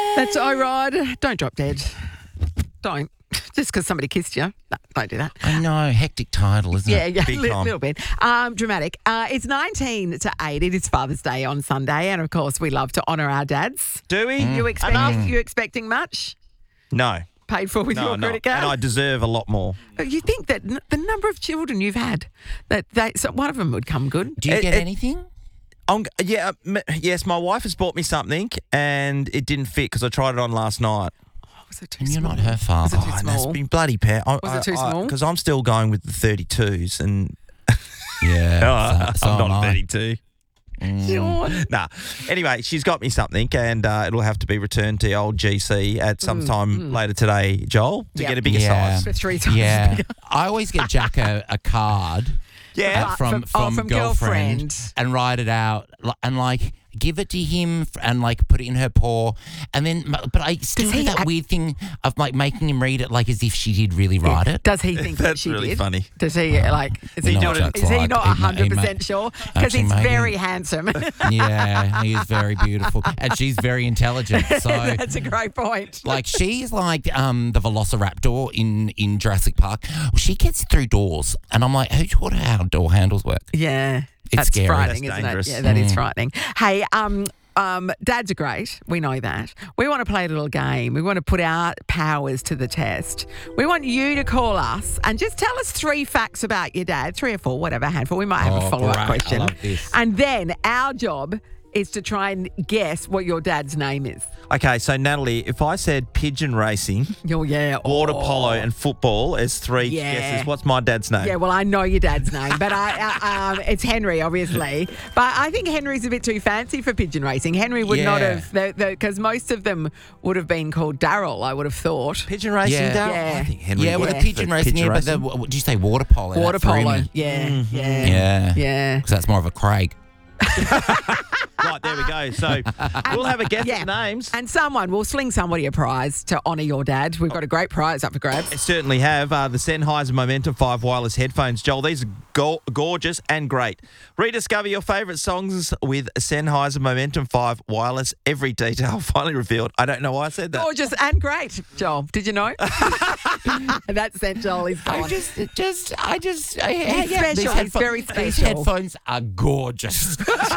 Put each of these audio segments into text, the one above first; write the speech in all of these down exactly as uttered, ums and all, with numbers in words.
That's I Rod. Don't drop dead. Don't. Just because somebody kissed you. No, don't do that. I know, hectic title, isn't Yeah, it? yeah, a Big li- time. little bit. Um, dramatic. Uh, it's nineteen to eight. It is Father's Day on Sunday. And, of course, we love to honour our dads. Do we? You, expect, Enough? you expecting much? No. Paid for with No, your no. credit card? And I deserve a lot more. You think that n- the number of children you've had, that they, so one of them would come good? Do you It- get it- anything? I'm, yeah, m- yes, my wife has bought me something and it didn't fit because I tried it on last night. Was it too And you're small? not her father. Was it too Oh, and that's small? been bloody pair. Was it too small? Because I'm still going with the thirty-twos and Yeah. no, so- so I'm am not I. a thirty-two. Sean. Nah. Anyway, she's got me something and uh, it'll have to be returned to the old G C at some time later today, Joel, to Yep. get a bigger Yeah. size. For three times Yeah. bigger. I always get Jack a, a card Yeah. uh, from, From- from, oh, from girlfriend, girlfriend. and write it out li- and like give it to him f- and like put it in her paw and then but I still Does do he that act- weird thing of like making him read it like as if she did really write it. Does he think that That's she really did? funny. Does he like? Is he You know not? what Jack's Is he like. not He ma- hundred he ma- percent sure? Because Actually, he's maybe. very handsome. Yeah, he is very beautiful and she's very intelligent. So That's a great point. like she's like um, the Velociraptor in, in Jurassic Park. She gets through doors and I'm like, who taught her how door handles work? Yeah, It's that's scary. frightening, That's isn't dangerous. it? Yeah, that is Mm. frightening. Hey, um. Um, dads are great. We know that. We want to play a little game. We want to put our powers to the test. We want you to call us and just tell us three facts about your dad, three or four, whatever, a handful. We might have Oh, a follow-up great. I question. love this. And then our job is to try and guess what your dad's name is. Okay, so Natalie, if I said pigeon racing, Oh, yeah. water Oh. polo, and football as three Yeah. guesses, what's my dad's name? Yeah, well, I know your dad's name, but I, uh, um, it's Henry, obviously. But I think Henry's a bit too fancy for pigeon racing. Henry would not Yeah. have, because most of them would have been called Daryl, I would have thought. Pigeon racing, Yeah. Darryl? Yeah. I think Henry Yeah, would with have the pigeon for racing, yeah, but the, racing. what, what did you say, water polo? Water That threw polo. me. Yeah, Mm-hmm. yeah. Yeah. Yeah. Because that's more of a Craig. Right, there we go. So we'll have a guess Yeah. at the names. And someone, we'll sling somebody a prize to honour your dad. We've got a great prize up for grabs. I certainly have uh, the Sennheiser Momentum five wireless headphones. Joel, these are go- gorgeous and great. Rediscover your favourite songs with Sennheiser Momentum five wireless. Every detail finally revealed. I don't know why I said that. Gorgeous and great, Joel. Did you know? That sent Joel. He's I gone. just, just, I just, I, He's special. These, He's headpho- very these special. headphones are gorgeous.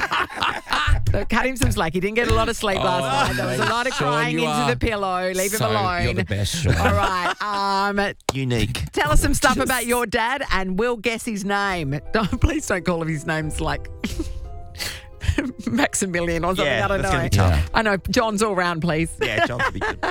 So cut him some slack. He didn't get a lot of sleep last night. There was a lot of Sean, crying you into are the pillow. Leave so, him alone. You're the best, Sean. All right. Um, Unique. tell us some stuff about your dad, and we'll guess his name. Don't, please don't call him his name's like Maximilian or something. Yeah, I don't that's know. gonna be tough. I know. John's all round, please. Yeah, John's be good.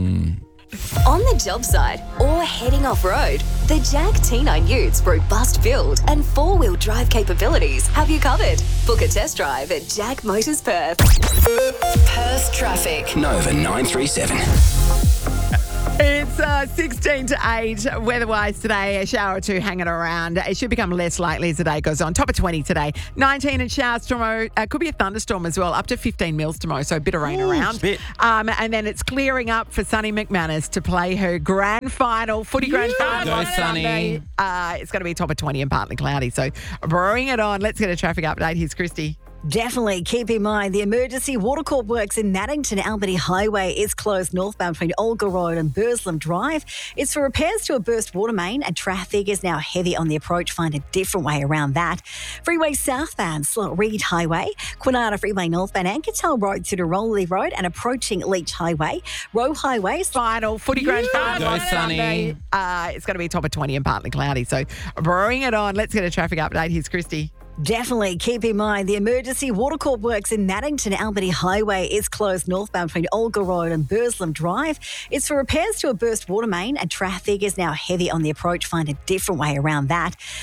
On the job site or heading off-road, the Jag T nine Utes robust build and four-wheel drive capabilities have you covered. Book a test drive at Jag Motors Perth. Perth traffic. Nova nine three seven. It's uh, sixteen to eight weather-wise today. A shower or two hanging around. It should become less likely as the day goes on. Top of twenty today. nineteen and showers tomorrow. Uh, could be a thunderstorm as well. Up to fifteen mils tomorrow, so a bit of rain Ooh, around. spit. Um, and then it's clearing up for Sunny McManus to play her grand final, footy grand final Go, on Sunny. Sunday. Uh, it's going to be top of twenty and partly cloudy, so bring it on. Let's get a traffic update. Here's Christy. Definitely keep in mind the emergency water corp works in Naddington Albany Highway is closed northbound between Olga Road and Burslam Drive. It's for repairs to a burst water main and traffic is now heavy on the approach. Find a different way around that. Freeway southbound, Slot Reed Highway, Quinana Freeway northbound, Ankertel Road through to Rollery Road and approaching Leach Highway. Row Highways, Final footy grand final Go, on Sunny. Sunday. Uh, it's going to be top of twenty and partly cloudy, so bring it on. Let's get a traffic update. Here's Christy. Definitely keep in mind the emergency water corp works in Naddington Albany Highway is closed northbound between Olga Road and Burslam Drive. It's for repairs to a burst water main and traffic is now heavy on the approach. Find a different way around that.